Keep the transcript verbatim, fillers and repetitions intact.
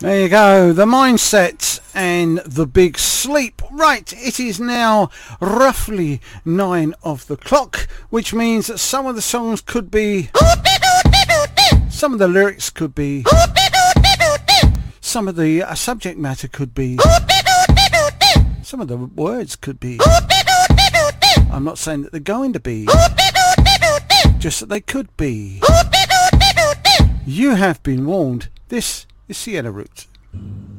There you go, the Mindset and the Big Sleep. Right, it is now roughly nine of the clock, which means that some of the songs could be, some of the lyrics could be, some of the uh, subject matter could be, some of the words could be. I'm not saying that they're going to be, just that they could be. You have been warned. This is Sienna Roots.